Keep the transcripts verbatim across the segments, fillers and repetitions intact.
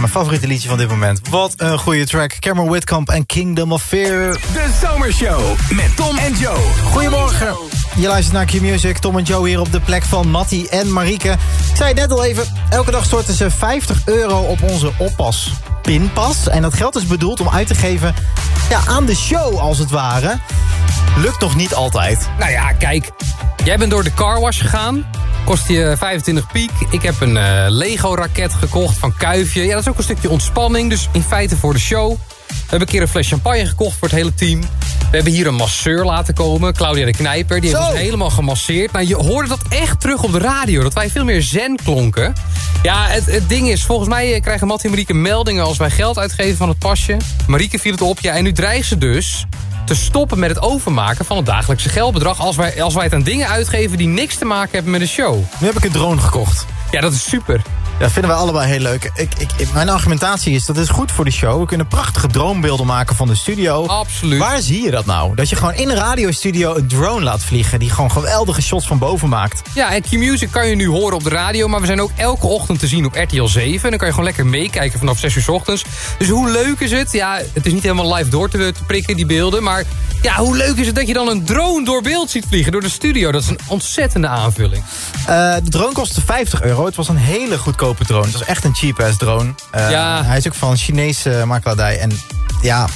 mijn favoriete liedje van dit moment. Wat een goede track. Cameron Whitcomb en Kingdom of Fear. De Zomershow met Tom en Joe. Goedemorgen. Je luistert naar Q-Music. Tom en Joe hier op de plek van Mattie en Marieke. Ik zei het net al even. Elke dag storten ze vijftig euro op onze oppas pinpas. En dat geld is bedoeld om uit te geven ja, aan de show, als het ware. Lukt nog niet altijd. Nou ja, kijk. Jij bent door de carwash gegaan. Kost je vijfentwintig piek. Ik heb een uh, Lego-raket gekocht van Kuifje. Ja, dat is ook een stukje ontspanning. Dus in feite voor de show. We hebben een keer een fles champagne gekocht voor het hele team. We hebben hier een masseur laten komen. Claudia de Knijper. Die heeft Zo. ons helemaal gemasseerd. Nou, je hoorde dat echt terug op de radio. Dat wij veel meer zen klonken. Ja, het, het ding is, volgens mij krijgen Mattie en Marieke meldingen als wij geld uitgeven van het pasje. Marieke viel het op. Ja, en nu dreigt ze dus te stoppen met het overmaken van het dagelijkse geldbedrag als wij, als wij het aan dingen uitgeven die niks te maken hebben met de show. Nu heb ik een drone gekocht. Ja, dat is super. Ja, dat vinden wij allebei heel leuk. Ik, ik, ik, mijn argumentatie is, dat is goed voor de show. We kunnen prachtige droombeelden maken van de studio. Absoluut. Waar zie je dat nou? Dat je gewoon in een radiostudio een drone laat vliegen die gewoon geweldige shots van boven maakt. Ja, en Q-Music kan je nu horen op de radio, maar we zijn ook elke ochtend te zien op R T L zeven. En dan kan je gewoon lekker meekijken vanaf zes uur 's ochtends. Dus hoe leuk is het? Ja, het is niet helemaal live door te, te prikken, die beelden. Maar ja, hoe leuk is het dat je dan een drone door beeld ziet vliegen door de studio? Dat is een ontzettende aanvulling. Uh, de drone kostte vijftig euro. Het was een hele goedkope drone. Het was echt een cheap-ass drone. Uh, Ja. Hij is ook van Chinese makelaardij. En ja,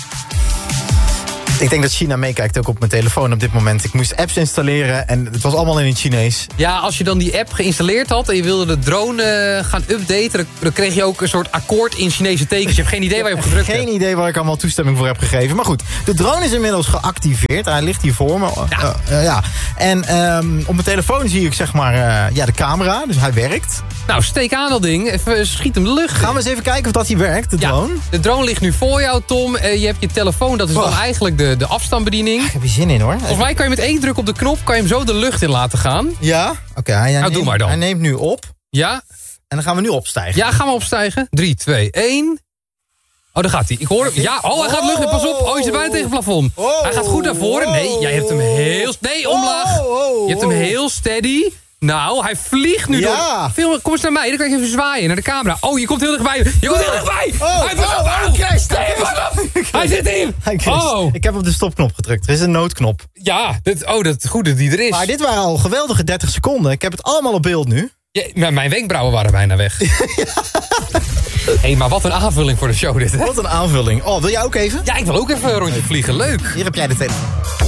ik denk dat China meekijkt ook op mijn telefoon op dit moment. Ik moest apps installeren en het was allemaal in het Chinees. Ja, als je dan die app geïnstalleerd had en je wilde de drone uh, gaan updaten, dan, dan kreeg je ook een soort akkoord in Chinese tekens. Je hebt geen idee waar je op gedrukt Geen hebt. idee waar ik allemaal toestemming voor heb gegeven. Maar goed, de drone is inmiddels geactiveerd. Hij ligt hier voor me. Ja. Uh, uh, ja. En um, op mijn telefoon zie ik zeg maar uh, ja, de camera. Dus hij werkt. Nou, steek aan dat ding. Even schiet hem de lucht in. Gaan we eens even kijken of dat hij werkt, de Ja, drone. de drone ligt nu voor jou, Tom. Uh, je hebt je telefoon, dat is dan Oh. eigenlijk de, de afstandsbediening. Ik heb hier zin in hoor. Volgens mij kan je met één druk op de knop kan je hem zo de lucht in laten gaan. Ja? Oké, okay, hij, hij, Nou, doe neemt- maar dan. hij neemt nu op. Ja, En dan gaan we nu opstijgen. ja, gaan we opstijgen. drie, twee, één. Oh, daar gaat hij. Ik hoor hem. Ja, oh, hij gaat lucht in. Pas op. Oh, je zit bijna tegen het plafond. Oh. Hij gaat goed naar voren. Nee, jij hebt hem heel... Nee, omlaag. Oh, oh, Je hebt hem oh. heel steady. Nou, hij vliegt nu Ja. door... Film, kom eens naar mij, dan kan ik even zwaaien naar de camera. Oh, je komt heel dichtbij. Je komt heel dichtbij. Oh, hij, pas op. oh, oh, Christ. Nee, pas op. Hij zit in. Hij kist. Oh, Ik heb op de stopknop gedrukt. Er is een noodknop. ja. Dit, oh, dat goed dat die er is. Maar dit waren al geweldige dertig seconden. Ik heb het allemaal op beeld nu. Ja, maar mijn wenkbrauwen waren bijna weg. Hé, hey, maar wat een aanvulling voor de show dit, hè? Wat een aanvulling. Oh, wil jij ook even? Ja, ik wil ook even een rondje vliegen. Leuk. Hier heb jij de telefoon.